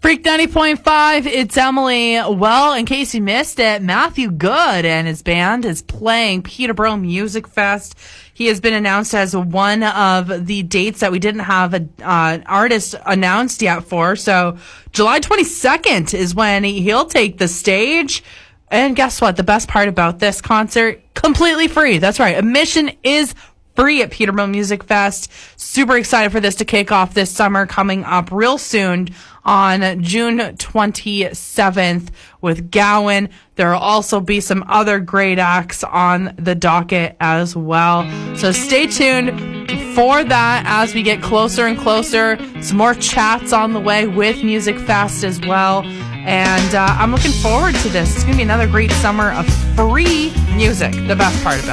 Freak 90.5, it's Emily. Well, in case you missed it, Matthew Good and his band is playing Peterborough Music Fest. He has been announced as one of the dates that we didn't have an artist announced yet for. So July 22nd is when he'll take the stage. And guess what? The best part about this concert, completely free. That's right. Admission is free at Peterborough Music Fest. Super excited for this to kick off this summer, coming up real soon on June 27th with Gowan. There will also be some other great acts on the docket as well. So stay tuned for that as we get closer and closer. Some more chats on the way with Music Fest as well. And I'm looking forward to this. It's going to be another great summer of free music. The best part about it.